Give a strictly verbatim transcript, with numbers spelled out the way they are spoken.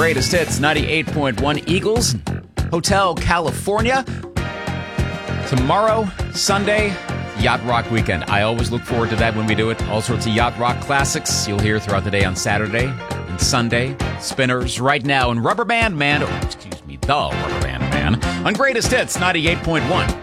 Greatest Hits ninety-eight point one Eagles, Hotel California. Tomorrow, Sunday, Yacht Rock weekend. I always look forward to that when we do it. All sorts of Yacht Rock classics you'll hear throughout the day on Saturday and Sunday. Spinners right now and Rubber Band Man, oh, excuse me, the Rubber Band Man on Greatest Hits ninety-eight point one.